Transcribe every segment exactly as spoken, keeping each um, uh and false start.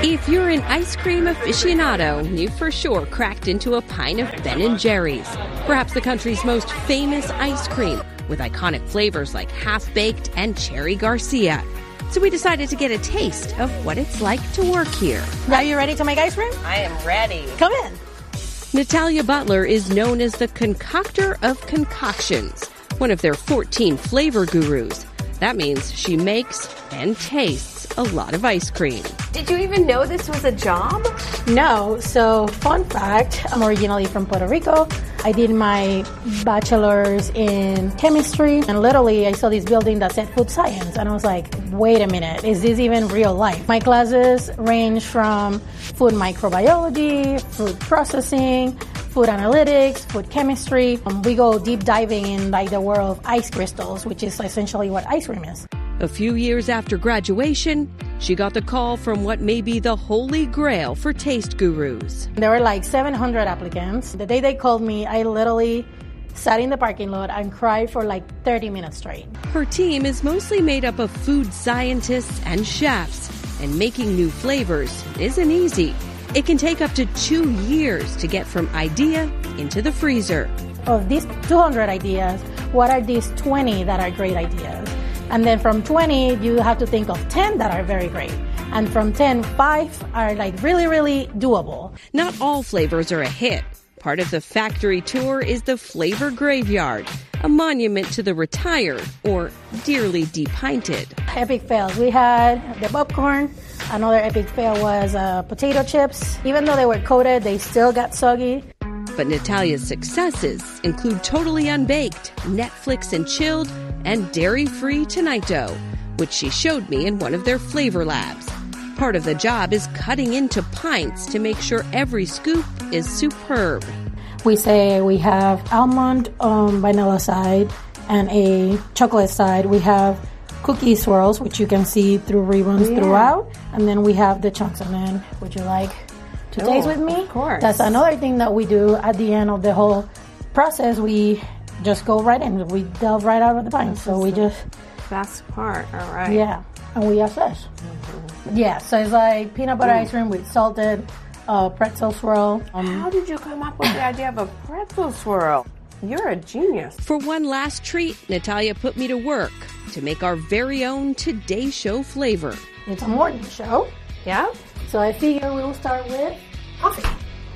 If you're an ice cream aficionado, you for sure cracked into a pint of Ben and Jerry's, perhaps the country's most famous ice cream, with iconic flavors like Half-Baked and Cherry Garcia. So we decided to get a taste of what it's like to work here. Are you ready to make ice cream? I am ready. Come in. Natalia Butler is known as the concoctor of concoctions, one of their fourteen flavor gurus. That means she makes and tastes a lot of ice cream. Did you even know this was a job? No. So, fun fact, I'm originally from Puerto Rico. I did my bachelor's in chemistry, and literally I saw this building that said food science, and I was like, wait a minute, is this even real life? My classes range from food microbiology, food processing, food analytics, food chemistry. Um, we go deep diving in like the world of ice crystals, which is essentially what ice cream is. A few years after graduation, she got the call from what may be the holy grail for taste gurus. There were like seven hundred applicants. The day they called me, I literally sat in the parking lot and cried for like thirty minutes straight. Her team is mostly made up of food scientists and chefs, and making new flavors isn't easy. It can take up to two years to get from idea into the freezer. Of these two hundred ideas, what are these twenty that are great ideas? And then from twenty, you have to think of ten that are very great. And from ten, five are like really, really doable. Not all flavors are a hit. Part of the factory tour is the Flavor Graveyard, a monument to the retired or dearly depinted. Epic fails. We had the popcorn. Another epic fail was uh, potato chips. Even though they were coated, they still got soggy. But Natalia's successes include totally unbaked, Netflix and chilled, and dairy-free Tonight Dough, which she showed me in one of their flavor labs. Part of the job is cutting into pints to make sure every scoop is superb. We say we have almond um, vanilla side and a chocolate side. We have cookie swirls, which you can see through ribbons yeah. throughout. And then we have the chunks. And then, would you like to oh, taste with me? Of course. That's another thing that we do at the end of the whole process. We just go right in. We delve right out of the pint. So we just... Best part. All right. Yeah. And we assess. Mm-hmm. Yeah. So it's like peanut butter mm. ice cream with salted uh, pretzel swirl. Um, How did you come up with the idea of a pretzel swirl? You're a genius. For one last treat, Natalia put me to work to make our very own Today Show flavor. It's a morning show. Yeah. So I figure we'll start with coffee.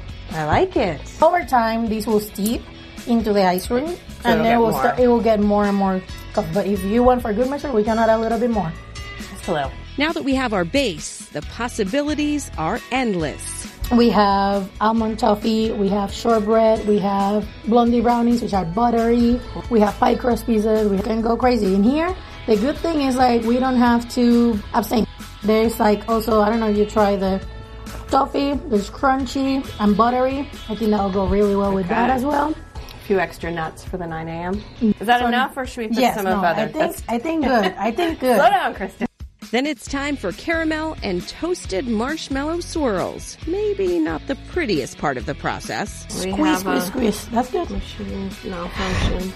I like it. Over time, these will steep into the ice cream, so and then we'll start, it will get more and more coffee. But if you want for good measure, we can add a little bit more. Just a little. Now that we have our base, the possibilities are endless. We have almond toffee, we have shortbread, we have blondie brownies, which are buttery, we have pie crust pizzas, we can go crazy. In here, the good thing is like we don't have to abstain. There's like also, I don't know if you try the toffee, there's crunchy and buttery. I think that'll go really well with okay. that as well. A few extra nuts for the nine a.m. Is that so, enough or should we put yes, some no, of other? I think, I think good. I think good. Slow down, Kristen. Then it's time for caramel and toasted marshmallow swirls. Maybe not the prettiest part of the process. We squeeze, squeeze, squeeze. That's good. Machine malfunction.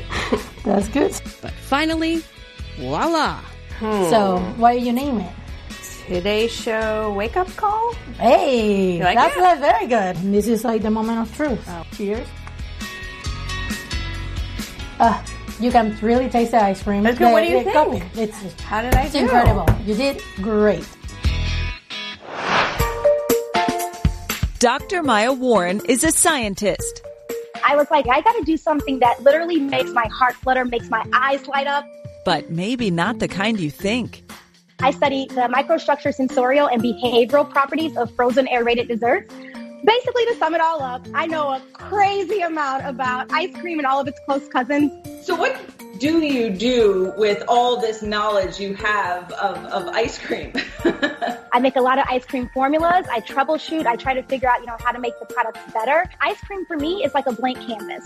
That's good. But finally, voila. Hmm. So, why do you name it? Today Show Wake Up Call? Hey, like that's it? like very good. This is like the moment of truth. Oh. Cheers. Uh, you can really taste the ice cream. That's good. The, what do you the think? Coffee. It's just, How did I it's do? incredible. You did great. Doctor Maya Warren is a scientist. I was like, I got to do something that literally makes my heart flutter, makes my eyes light up. But maybe not the kind you think. I study the microstructure, sensorial, and behavioral properties of frozen aerated desserts. Basically, to sum it all up, I know a crazy amount about ice cream and all of its close cousins. So what do you do with all this knowledge you have of, of ice cream? I make a lot of ice cream formulas. I troubleshoot. I try to figure out, you know, how to make the products better. Ice cream for me is like a blank canvas.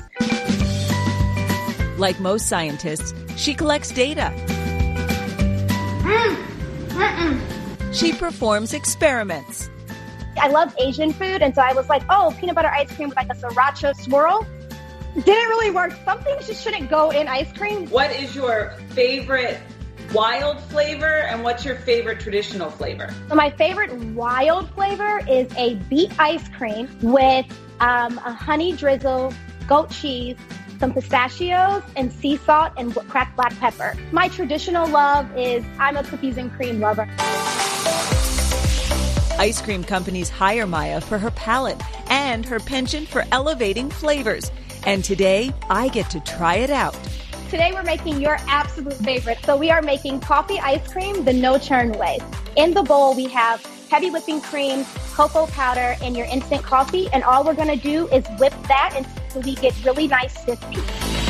Like most scientists, she collects data. Mm. Mm-mm. She performs experiments. I love Asian food, and so I was like, oh, peanut butter ice cream with like a sriracha swirl. Didn't really work. Some things just shouldn't go in ice cream. What is your favorite wild flavor, and what's your favorite traditional flavor? So my favorite wild flavor is a beet ice cream with um, a honey drizzle, goat cheese, some pistachios, and sea salt and cracked black pepper. My traditional love is I'm a cookies and cream lover. Ice cream companies hire Maya for her palate and her penchant for elevating flavors. And today, I get to try it out. Today we're making your absolute favorite. So we are making coffee ice cream the no-churn way. In the bowl, we have heavy whipping cream, cocoa powder, and your instant coffee. And all we're going to do is whip that until we get really nice stiff beats.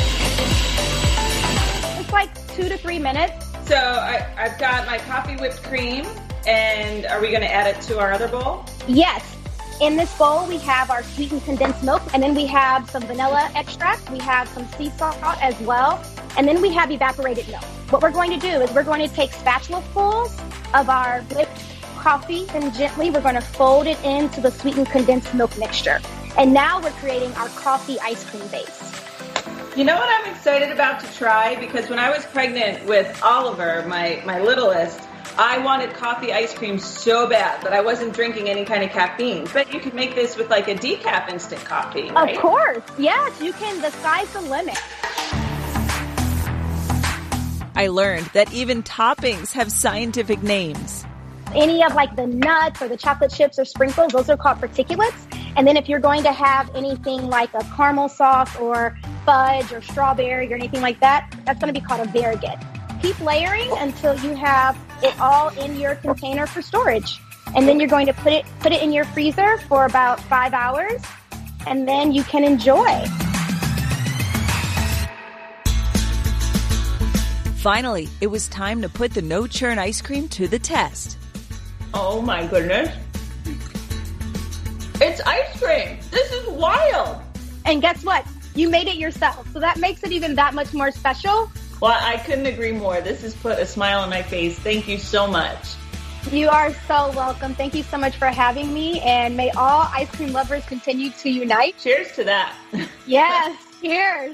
It's like two to three minutes. So I, I've got my coffee whipped cream. And are we going to add it to our other bowl? Yes. In this bowl, we have our sweetened condensed milk, and then we have some vanilla extract. We have some sea salt as well, and then we have evaporated milk. What we're going to do is we're going to take spatulafuls of our whipped coffee, and gently we're going to fold it into the sweetened condensed milk mixture. And now we're creating our coffee ice cream base. You know what I'm excited about to try? Because when I was pregnant with Oliver, my, my littlest, I wanted coffee ice cream so bad that I wasn't drinking any kind of caffeine. But you could make this with like a decaf instant coffee, right? Of course. Yes, you can. The sky's the limit. I learned that even toppings have scientific names. Any of like the nuts or the chocolate chips or sprinkles, those are called particulates. And then if you're going to have anything like a caramel sauce or fudge or strawberry or anything like that, that's going to be called a variegated. Keep layering until you have it all in your container for storage. And then you're going to put it put it in your freezer for about five hours, and then you can enjoy. Finally, it was time to put the no-churn ice cream to the test. Oh my goodness. It's ice cream. This is wild. And guess what? You made it yourself. So that makes it even that much more special. Well, I couldn't agree more. This has put a smile on my face. Thank you so much. You are so welcome. Thank you so much for having me. And may all ice cream lovers continue to unite. Cheers to that. Yes, cheers.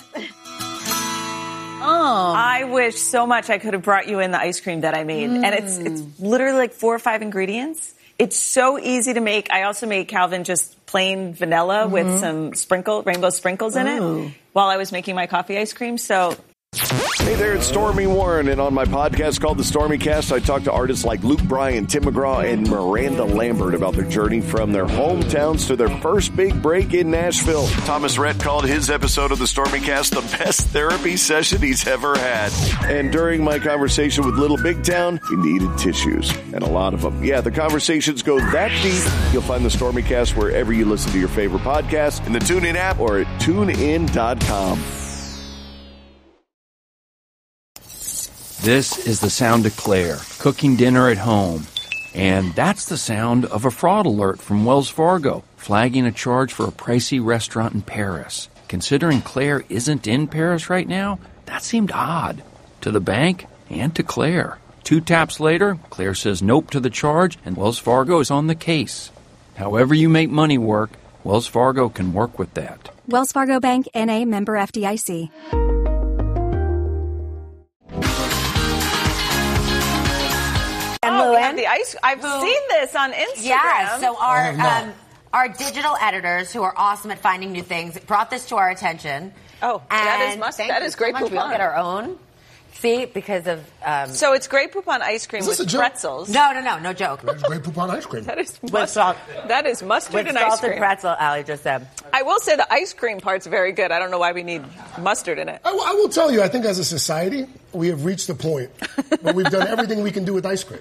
Oh. I wish so much I could have brought you in the ice cream that I made. Mm. And it's it's literally like four or five ingredients. It's so easy to make. I also made Calvin just plain vanilla mm-hmm. with some sprinkle, rainbow sprinkles in Ooh. it while I was making my coffee ice cream. So... Hey there, it's Stormy Warren, and on my podcast called The Stormy Cast, I talk to artists like Luke Bryan, Tim McGraw, and Miranda Lambert about their journey from their hometowns to their first big break in Nashville. Thomas Rhett called his episode of The Stormy Cast the best therapy session he's ever had. And during my conversation with Little Big Town, he needed tissues, and a lot of them. Yeah, the conversations go that deep. You'll find The Stormy Cast wherever you listen to your favorite podcast, in the TuneIn app or at tune in dot com. This is the sound of Claire, cooking dinner at home. And that's the sound of a fraud alert from Wells Fargo, flagging a charge for a pricey restaurant in Paris. Considering Claire isn't in Paris right now, that seemed odd. To the bank and to Claire. Two taps later, Claire says nope to the charge, and Wells Fargo is on the case. However you make money work, Wells Fargo can work with that. Wells Fargo Bank, N A, member F D I C. Oh, we have the ice. I've Who, seen this on Instagram. Yeah, so our oh, no. um, our digital editors, who are awesome at finding new things, brought this to our attention. Oh, and that is must. That is great so poupon. We'll get our own. See, because of um, so it's Grey Poupon ice cream with pretzels. No, no, no, no joke. That's Grey Poupon ice cream. That is with must, salt. That is mustard with and ice cream. Salted pretzel, Allie just said. I will say the ice cream part's very good. I don't know why we need mustard in it. I, I will tell you, I think as a society, we have reached the point where we've done everything we can do with ice cream.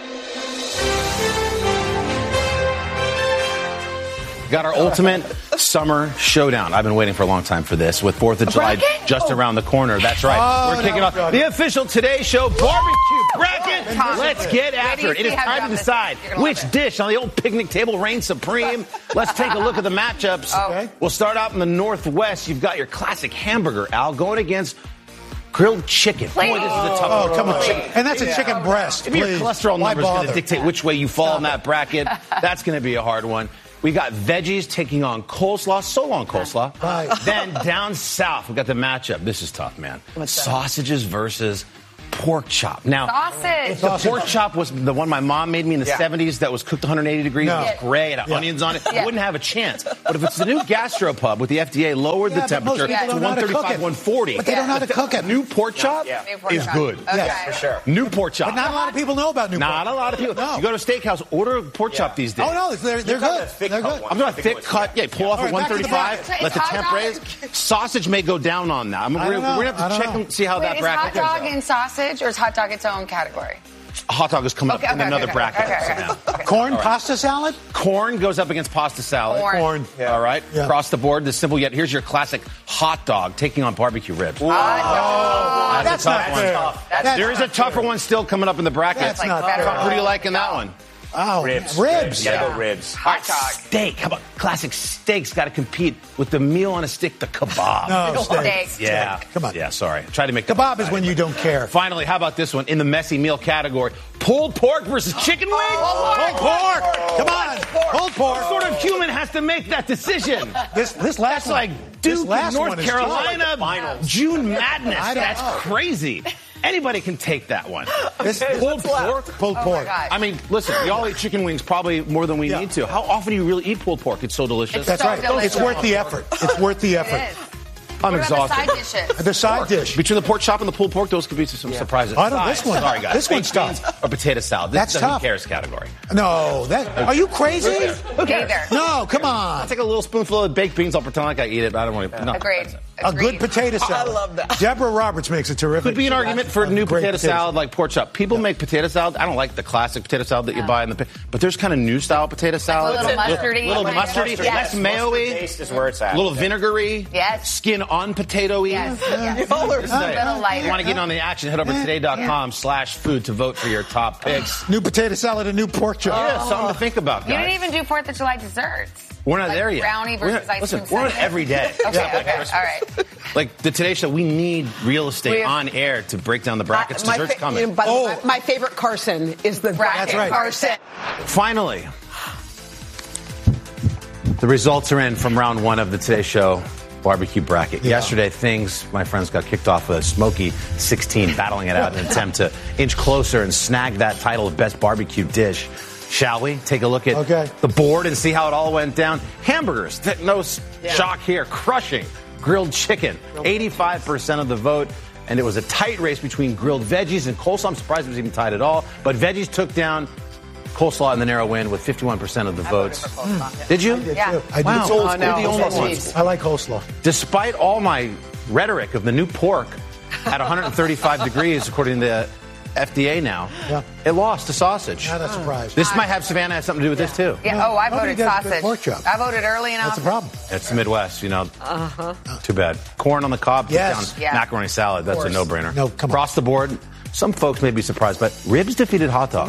Got our ultimate summer showdown. I've been waiting for a long time for this with fourth of July just oh. around the corner. That's right. Oh, We're kicking no, off God. the official Today Show barbecue bracket. Let's get after it. It is time to decide which dish on the old picnic table reigns supreme. Let's take a look at the matchups. Okay. We'll start out in the Northwest. You've got your classic hamburger, Al, going against grilled chicken. Boy, this is a tough oh, one. Come on. And that's yeah. a chicken breast. If your cholesterol number is going to dictate which way you fall Stop in that bracket, that's going to be a hard one. We got veggies taking on coleslaw, so long coleslaw. Right. Then down south, we got the matchup. This is tough, man. What's Sausages that? versus pork chop. Now, Sausage. the pork chop was the one my mom made me in the Yeah. seventies that was cooked one hundred eighty degrees. No. It was gray. It had Yeah. onions on it. Yeah. It wouldn't have a chance. But if it's the new gastropub with the F D A lowered Yeah, the but most temperature people to don't know how to cook one thirty-five, it. one forty. But they don't know how to cook it. New pork chop Yeah. New pork is chop. good. Okay. Yes, For sure. New pork chop. But not a lot of people know about new Not pork. a lot of people. No. You go to a steakhouse, order a pork chop these days. Oh, no, they're, they're You've got good. the thick They're cut good. one. I'm talking Thick thick ones, cut. yeah. Yeah, pull off All at right, back to the one thirty-five. bracket. Let the It's temp hot raise. dog. Sausage may go down on that. I'm, I we're don't know. we're gonna I have to don't check know. and see how Wait, that is bracket hot goes dog out. and sausage, or is hot dog its own category? Hot dog is coming Okay, up in okay, another okay, bracket. okay, okay, So now. Corn, pasta salad? Corn goes up against pasta salad. Corn. Corn. All right. Yeah. Across the board, the simple yet. Here's your classic hot dog taking on barbecue ribs. Oh, That's that's a not tough one. fair. That's There is a tougher one still coming up in the bracket. That's like not better. fair. What do you like in that one? Oh, Ribs. Ribs. You gotta go ribs. All right, steak. How about classic steaks? Got to compete with the meal on a stick, the kebab. No, steak. Steak. Yeah. Come on. Yeah, sorry. Try to make Kebab is when you don't care. Finally, how about this one in the messy meal category? Pulled pork versus chicken wings? Pulled pork. Come on. Pulled pork. What sort of human has to make that decision? This this last That's one, like this Duke, last North one is Carolina, finals. June Madness. I don't That's know. crazy. Anybody can take that one. This, Pulled pork? Pulled Oh my pork. God. I mean, listen, we all eat chicken wings probably more than we Yeah. need to. How often do you really eat pulled pork? It's so delicious. That's So right. delicious. It's worth the effort. It's worth the effort. It is. I'm What about exhausted. the side dishes? The side dish. Between the pork chop and the pulled pork, those could be some surprises. I know this one. Sorry, guys. This one's Baked beans tough. Or potato salad. This That's is a tough. who cares category. No, that. Are you crazy? Neither. No, come I'll on. take a little spoonful of baked beans. I'll pretend like I eat it, but I don't want to. No. Agreed. A good Agreed. potato salad. I love that. Deborah Roberts makes a terrific. Could be an argument for a new great potato salad like pork chop. People make potato salad. I don't like the classic potato salad that you buy in the. pa- But there's kind of new style potato salad. little mustardy. little Like mustardy, mustard. less Yes. mayo-y, Taste is where it's at. a little vinegary. Yes. Skin on potato-y. Yes. yes. Y'all are A little lighter. If you want to get on the action, head over to today.com slash food to vote for your top picks. New potato salad and new pork chop. Yeah, something to think about, You guys. didn't even do Fourth of July desserts. We're not Like there yet. brownie We're versus not- ice listen, cream we're on sundae. every day. Okay, okay, all right. Like the Today Show, we need real estate We have- on air to break down the brackets. My Desserts fa- coming. you know, by the Oh. way, my favorite Carson is the Bracket That's right. Carson. Finally, the results are in from round one of the Today Show barbecue bracket. Yeah. Yesterday, things, my friends, got kicked off with a smoky sixteen, battling it out in an attempt to inch closer and snag that title of best barbecue dish. Shall we take a look at Okay. the board and see how it all went down? Hamburgers, th- no s- Yeah. shock here, crushing grilled chicken, eighty-five percent of the vote. And it was a tight race between grilled veggies and coleslaw. I'm surprised it was even tight at all. But veggies took down coleslaw in the narrow win with fifty-one percent of the votes. Did you? Yeah. I do. Wow. It's old Oh, school. no. The only Coleslaw. ones. I like coleslaw. Despite all my rhetoric of the new pork at one hundred thirty-five degrees, according to the F D A now, Yeah. it lost to sausage. Not a surprise. This might have Savannah have something to do with this, too. Yeah. Oh, I Nobody voted does good sausage. pork chop. I voted early enough. That's the problem. It's the Midwest, you know. Uh-huh. Too bad. Corn on the cob, put Yes. down Yeah. macaroni salad. That's a course. no-brainer. No, come on. Across the board, some folks may be surprised, but ribs defeated hot dog.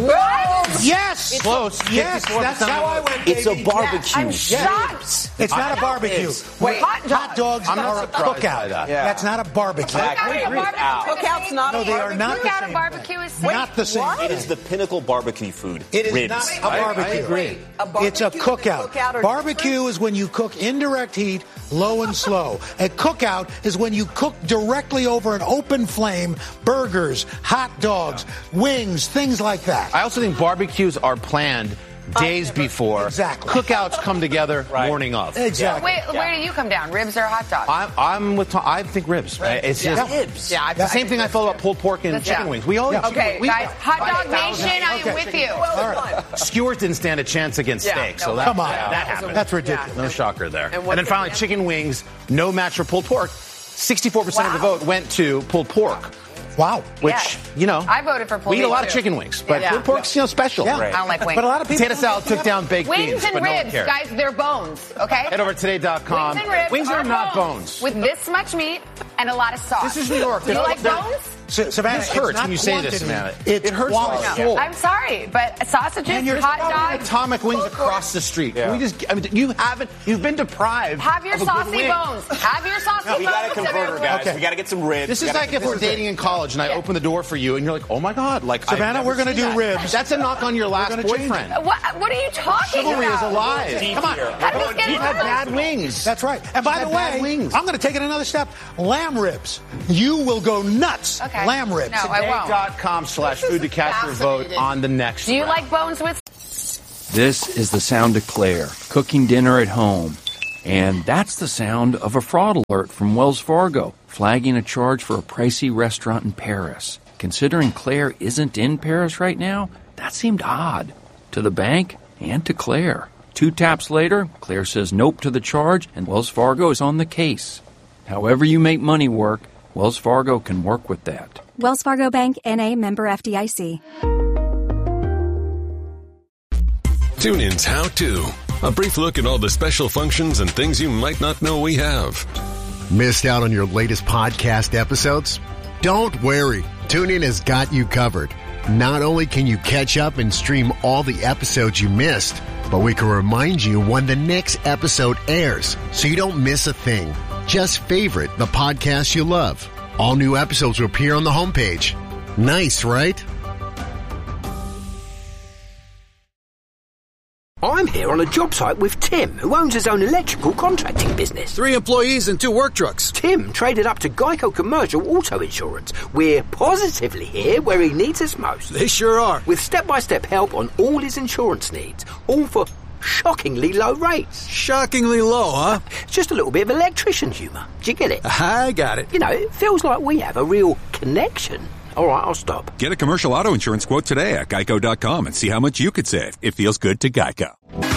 Yes. Close. Yes, that's how I went. It's a baby. barbecue. I'm shocked. It's not a barbecue. Wait, hot, hot dogs I'm not are a surprised by cookout. that. Yeah. That's not a barbecue. Exactly. Cookout, a barbecue. Cookout's not No, a they are barbecue. not the Cookout same. and barbecue is same. Not the same. It is the pinnacle barbecue food. It is Ribs. not a I- I barbecue. agree. A barbecue It's a and a cookout. cookout are Barbecue is when you cook indirect heat, low and slow. A cookout is when you cook directly over an open flame, burgers, hot dogs, wings, things like that. I also think barbecues are planned days before. Exactly. Cookouts come together morning of. Exactly. Wait, where do you come down? Ribs or hot dogs? I'm, I'm with Tom. I think ribs. Right? It's just Ribs. Yeah, I the same thing I felt about pulled pork and Let's- chicken yeah. wings. We all eat Yeah. chicken Okay, wings. We- guys, hot dog thousand- nation, I am Okay. with you. All right. Skewers didn't stand a chance against Yeah, steak, no, so that, Come on. that happened. That's ridiculous. No shocker there. And And, what then did finally, you- chicken wings, no match for pulled pork. sixty-four percent of the Wow. vote went to pulled pork. Wow. Which, Yeah. you know, I voted for pulled we eat a lot pork, of too. chicken wings, but Yeah. pulled pork's, you know, special. Yeah. I don't like wings. But a lot of people. Potato salad took down baked Wings beans, and but no one ribs, cared. guys, they're bones, okay? Head over to today dot com. Wings and ribs Wings are not bones. With this much meat and a lot of sauce. This is New York. Do you They're- like they're- bones? Sa- Savannah, This it's hurts not when you say this, quantity, Savannah. It's It hurts quality. my soul. I'm sorry, but sausages, And you're hot probably dogs. Atomic wings across the street. Can we just? I mean, you haven't. You've been deprived. Have your of a good saucy wing. bones. Have your saucy bones. We got to convert her, guys. Okay. We got to get some ribs. This We is gotta- like if we're dating in college and I open the door for you and you're like, oh my god, like I've Savannah, never we're gonna seen do that. ribs. That's a knock on your last gonna change boyfriend. What, what are you talking Chivalry about? is alive. Come on, How did this get you have worse? bad wings. That's right. And by You the have bad way, wings. I'm going to take it another step. Lamb ribs. You will go nuts Okay. Okay. lamb ribs. No, I won't. Today.com slash food to cast your vote on the next Do you round. like bones with? This is the sound of Claire cooking dinner at home. And that's the sound of a fraud alert from Wells Fargo, flagging a charge for a pricey restaurant in Paris. Considering Claire isn't in Paris right now, that seemed odd. To the bank and to Claire. Two taps later, Claire says nope to the charge, and Wells Fargo is on the case. However you make money work, Wells Fargo can work with that. Wells Fargo Bank, N A, member F D I C. TuneIn's How To. A brief look at all the special functions and things you might not know we have. Missed out on your latest podcast episodes? Don't worry. TuneIn has got you covered. Not only can you catch up and stream all the episodes you missed, but we can remind you when the next episode airs so you don't miss a thing. Just favorite the podcast you love. All new episodes will appear on the homepage. Nice, right? I'm here on a job site with Tim, who owns his own electrical contracting business. Three employees and two work trucks. Tim traded up to Geico Commercial Auto Insurance. We're positively here where he needs us most. They sure are. With step-by-step help on all his insurance needs, all for shockingly low rates. Shockingly low, huh? Just a little bit of electrician humour. Do you get it? I got it. You know, it feels like we have a real connection. All right, I'll stop. Get a commercial auto insurance quote today at geico dot com and see how much you could save. It feels good to Geico.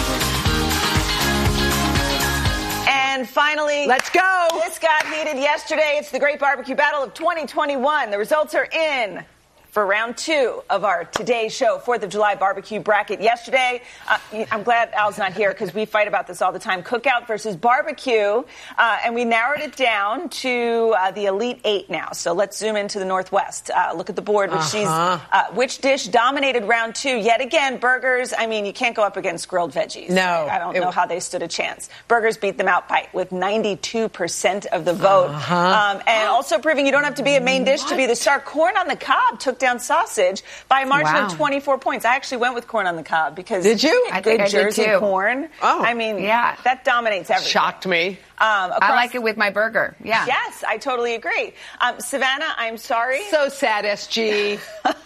And finally, let's go. This got heated yesterday. It's the Great Barbecue Battle of twenty twenty-one. The results are in for round two of our Today Show fourth of July barbecue bracket. Yesterday, uh, I'm glad Al's not here because we fight about this all the time. Cookout versus barbecue. Uh, and we narrowed it down to uh, the Elite Eight now. So let's zoom into the Northwest. Uh, look at the board. Which, Uh-huh. she's, uh, which dish dominated round two? Yet again, burgers. I mean, you can't go up against grilled veggies. No. I don't It- know how they stood a chance. Burgers beat them out by with ninety-two percent of the vote. Uh-huh. Um, and also proving you don't have to be a main dish to be the star. Corn on the cob took down sausage by a margin Wow. of twenty-four points. I actually went with corn on the cob because Did you? Good I think I did Jersey too. corn. Oh. I mean, Yeah. that dominates everything. Shocked me. Um, I across- like it with my burger. Yeah. Yes, I totally agree. Um, Savannah, I'm sorry. So sad, S G.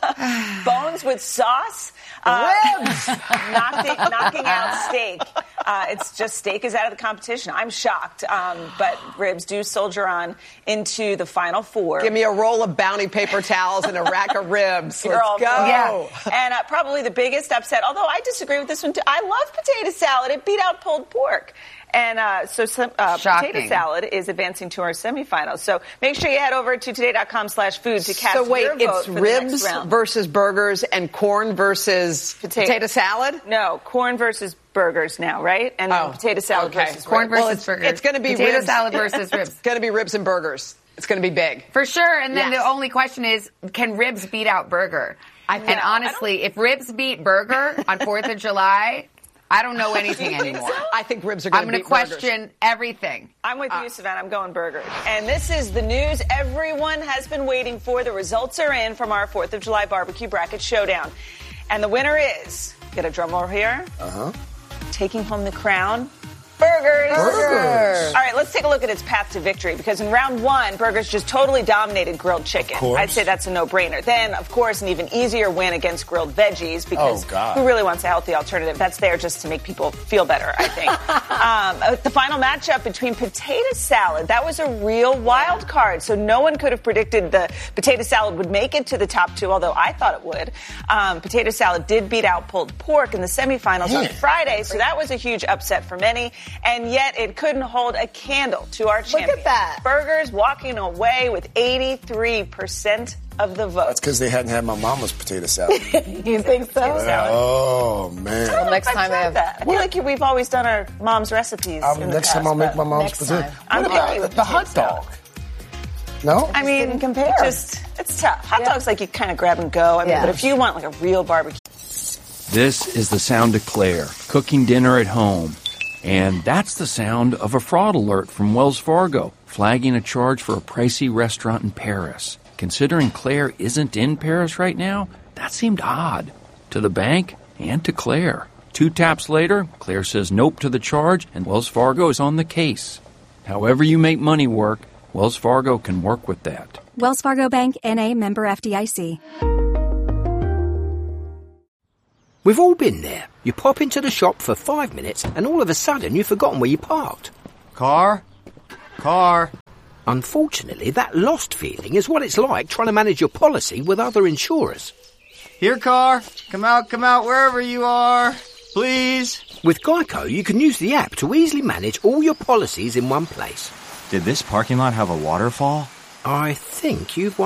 Bones with sauce. Uh, knocking, knocking out steak. Uh, it's just steak is out of the competition. I'm shocked. Um, but ribs do soldier on into the final four. Give me a roll of Bounty paper towels and a rack of ribs. You're Let's all go. Yeah. And uh, probably the biggest upset, although I disagree with this one too. I love potato salad. It beat out pulled pork. And uh, so some, uh, potato salad is advancing to our semifinals. So make sure you head over to today.com slash food to cast So wait, your vote it's for the ribs next round. versus burgers and corn versus Potato- potato salad? No, corn versus burgers now, right? And then Oh, potato salad okay. versus Corn ribs. versus Well, it's, burgers. it's going to be Potato ribs. salad versus ribs. It's going to be ribs and burgers. It's going to be big. For sure. And then Yes. the only question is, can ribs beat out burger? I and think- honestly, if ribs beat burger on fourth of July, I don't know anything anymore. I think ribs are going I'm to going beat to question everything. I'm with you, Savannah. I'm going burgers. And this is the news everyone has been waiting for. The results are in from our fourth of July barbecue bracket showdown. And the winner is, get a drum roll here, Uh-huh. taking home the crown, Burgers. Burgers. All right, let's take a look at its path to victory, because in round one, Burgers just totally dominated grilled chicken. course. I'd say that's a no-brainer. Then, of course, an even easier win against grilled veggies, because Oh, God. who really wants a healthy alternative? That's there just to make people feel better, I think. um, uh, the final matchup between potato salad, that was a real wild card, so no one could have predicted the potato salad would make it to the top two, although I thought it would. Um, potato salad did beat out pulled pork in the semifinals on Friday, so that was a huge upset for many. And yet it couldn't hold a candle to our champion. Look at that. Burgers walking away with eighty-three percent of the vote. That's because they hadn't had my mama's potato salad. You think so? Oh, man. Well, next time I have that. I feel like we've always done our mom's recipes. Um, in the next past, time I'll make but my mom's next potato. time. I'm What picky about with the hot potato dog? No? I mean, compare. Just it's tough. Hot dogs like you kind of grab and go. I mean, Yeah. but if you want like a real barbecue. This is the sound of Claire cooking dinner at home. And that's the sound of a fraud alert from Wells Fargo, flagging a charge for a pricey restaurant in Paris. Considering Claire isn't in Paris right now, that seemed odd. To the bank and to Claire. Two taps later, Claire says nope to the charge, and Wells Fargo is on the case. However you make money work, Wells Fargo can work with that. Wells Fargo Bank, N A, member F D I C. We've all been there. You pop into the shop for five minutes and all of a sudden you've forgotten where you parked. Car? Car? Unfortunately, that lost feeling is what it's like trying to manage your policy with other insurers. Here, car. Come out, come out, wherever you are. Please. With Geico, you can use the app to easily manage all your policies in one place. Did this parking lot have a waterfall? I think you've won